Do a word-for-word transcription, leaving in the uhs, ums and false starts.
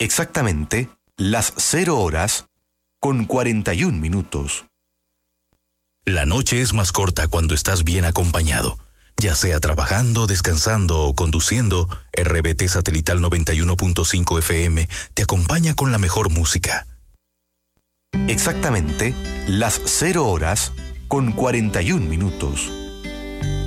Exactamente las cero horas con cuarenta y un minutos. La noche es más corta cuando estás bien acompañado. Ya sea trabajando, descansando o conduciendo, R B T Satelital noventa y uno punto cinco F M te acompaña con la mejor música. Exactamente las cero horas con cuarenta y un minutos.